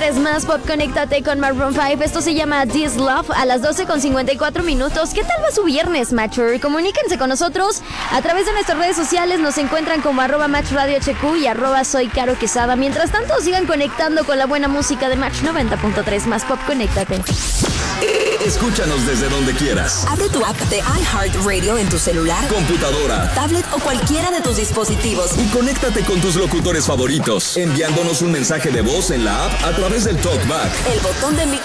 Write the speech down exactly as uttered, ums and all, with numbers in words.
tres más Pop, conéctate con Maroon cinco. Esto se llama This Love a las doce con cincuenta y cuatro minutos. ¿Qué tal va su viernes, Matcher? Comuníquense con nosotros a través de nuestras redes sociales. Nos encuentran como arroba Match Radio H Q y arroba Soy Caro Quesada. Mientras tanto, sigan conectando con la buena música de Match noventa punto tres más Pop, conéctate. Escúchanos desde donde quieras. Abre tu app de iHeartRadio en tu celular, computadora, tablet o cualquiera de tus dispositivos. Y conéctate con tus locutores favoritos, enviándonos un mensaje de voz en la app a través del TalkBack. El botón de